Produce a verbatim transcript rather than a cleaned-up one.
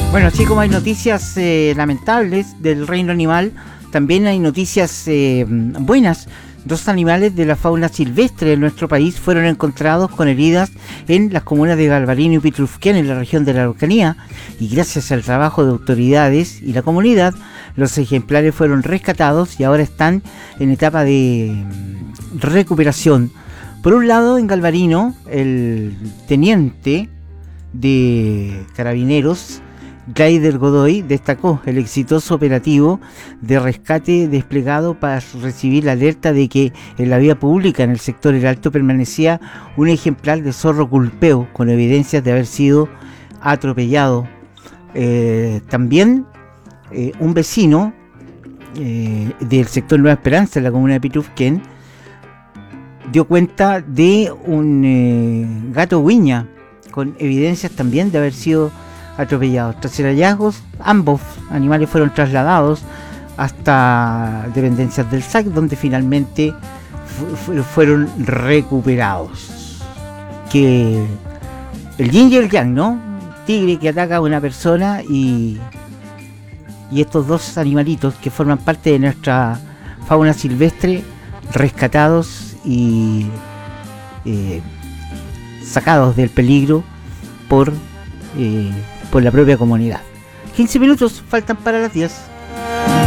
Bueno, así como hay noticias eh, lamentables del reino animal, también hay noticias eh, buenas. Dos animales de la fauna silvestre de nuestro país fueron encontrados con heridas en las comunas de Galvarino y Pitrufquén, en la región de la Araucanía, y gracias al trabajo de autoridades y la comunidad, los ejemplares fueron rescatados y ahora están en etapa de recuperación. Por un lado, en Galvarino, el teniente de Carabineros, Gleider Godoy, destacó el exitoso operativo de rescate desplegado para recibir la alerta de que en la vía pública en el sector El Alto permanecía un ejemplar de zorro culpeo con evidencias de haber sido atropellado. Eh, también eh, un vecino eh, del sector Nueva Esperanza, en la comuna de Pitrufquén, dio cuenta de un eh, gato huiña con evidencias también de haber sido atropellados. Tras el hallazgo, ambos animales fueron trasladados hasta dependencias del S A C, donde finalmente fu- fueron recuperados. Que el yin y el yang, ¿no? Tigre que ataca a una persona y, y estos dos animalitos que forman parte de nuestra fauna silvestre, rescatados y eh, sacados del peligro por... Eh, por la propia comunidad. quince minutos faltan para las diez.